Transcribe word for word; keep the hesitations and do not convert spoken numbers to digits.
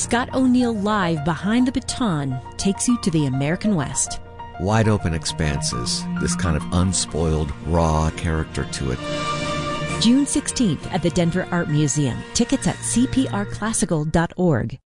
Scott O'Neill Live Behind the Baton takes you to the American West. Wide open expanses, this kind of unspoiled, raw character to it. June sixteenth at the Denver Art Museum. Tickets at c p r classical dot org.